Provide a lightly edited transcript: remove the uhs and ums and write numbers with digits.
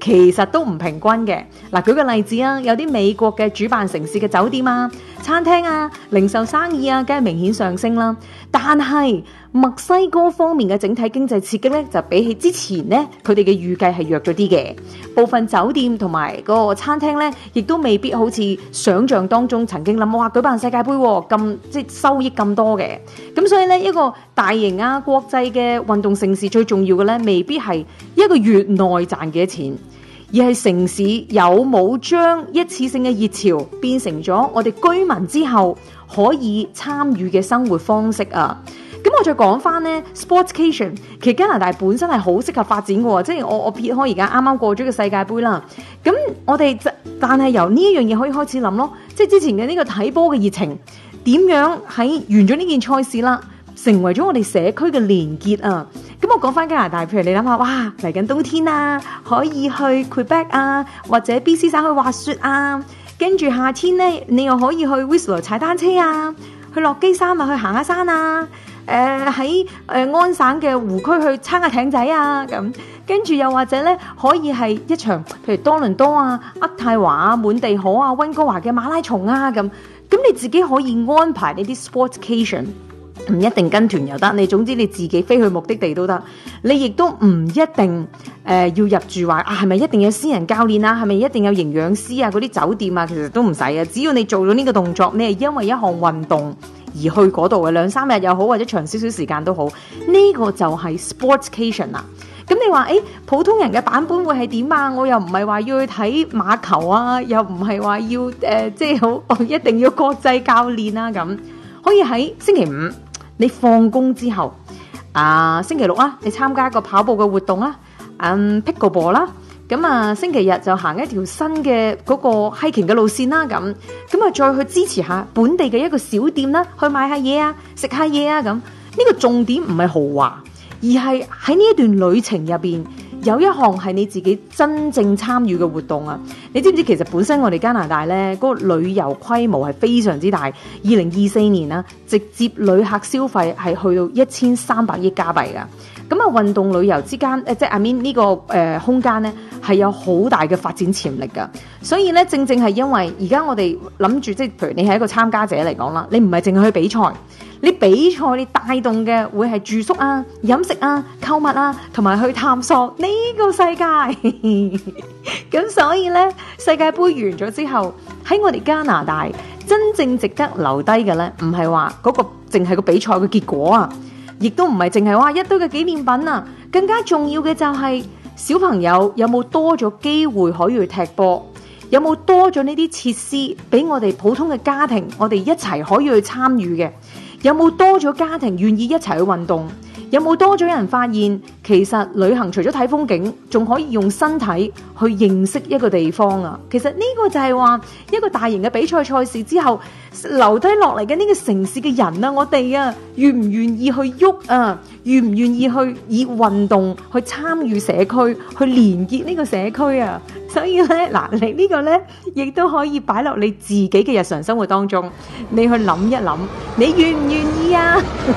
其實都唔平均嘅。嗱，舉個例子啊，有啲美國嘅主辦城市嘅酒店啊、餐廳啊、零售生意啊，梗係明顯上升啦。但係墨西哥方面嘅整體經濟刺激咧，就比起之前咧，佢哋嘅預計係弱咗啲嘅。部分酒店同埋嗰個餐廳咧，亦都未必好似想象當中曾經諗，哇，舉辦世界盃咁即係收益咁多嘅。咁所以咧，一個大型啊國際嘅運動盛事最重要嘅咧，未必係一個月內賺幾多錢，而係城市有冇將一次性嘅熱潮變成咗我哋居民之後可以參與嘅生活方式啊。咁我再講翻呢 Sportscation 其實加拿大本身係好適合發展嘅喎，即係我撇開而家啱啱過咗嘅世界盃啦。咁我哋但係由呢一樣嘢可以開始諗咯，即係之前嘅呢個睇波嘅熱情點樣喺完咗呢件賽事啦，成為咗我哋社區嘅連結啊。咁我講翻加拿大，譬如你諗下，哇，嚟緊冬天啊，可以去 Quebec 啊，或者 BC 省去滑雪啊，跟住夏天呢，你又可以去 Whistler 踩單車啊，去落基山啊，去行下山啊。喺安省嘅湖區去撐下艇仔啊，咁跟住又或者咧可以係一場譬如多倫多啊、渥太華啊、滿地可啊、溫哥華嘅馬拉松啊，咁你自己可以安排呢啲 sportscation， 唔一定跟團又得，你總之你自己飛去目的地都得，你亦都唔一定要入住話係咪一定有私人教練啊，係咪一定有營養師啊，嗰啲酒店啊其實都唔使啊，只要你做咗呢個動作，你係因為一項運動而去嗰度嘅2-3日又好，或者長少少時間都好，呢個就係 sportscation 啦。咁你話普通人嘅版本會係點啊？我又唔係話要去睇馬球啊，又唔係話要即係好一定要國際教練啊，咁可以喺星期五你放工之後星期六啊，你參加一個跑步嘅活動啦，pickleball 啦。咁啊，星期日就行一條新嘅嗰個 hiking 嘅路線啦，咁啊再去支持下本地嘅一個小店啦，去買下嘢啊，食下嘢啊，咁呢個重點唔係豪華，而係喺呢一段旅程入邊有一項係你自己真正參與嘅活動啊！你知唔知其實本身我哋加拿大咧嗰個旅遊規模係非常之大，2024年啊，直接旅客消費係去到1300億加幣噶。咁啊，運動旅遊之間，即係 I mean 呢個空間咧，係有好大嘅發展潛力噶。所以咧，正係因為而家我哋諗住，即係譬如你係一個參加者嚟講啦，你唔係淨係去比賽，你比賽你帶動嘅會係住宿啊、飲食啊、購物啊，同埋去探索呢個世界。咁所以咧，世界盃完咗之後，喺我哋加拿大真正值得留低嘅咧，唔係話嗰個淨係個比賽嘅結果啊。亦都唔係淨係話一堆嘅紀念品啊，更加重要嘅就係小朋友有冇多咗機會可以去踢波，有冇多咗呢啲設施俾我哋普通嘅家庭，我哋一齊可以去參與嘅，有冇多咗家庭願意一齊去運動，有冇多咗人發現其實旅行除咗睇風景，仲可以用身體去認識一個地方啊。其實呢個就係話一個大型嘅比賽賽事之後留低落嚟嘅呢個城市嘅人啊，我哋啊願唔願意去喐啊，願唔願意去以運動去參與社區，去連結呢個社區啊。所以咧嗱，你呢個咧亦都可以擺落你自己嘅日常生活當中，你去諗一諗，你願唔願意啊？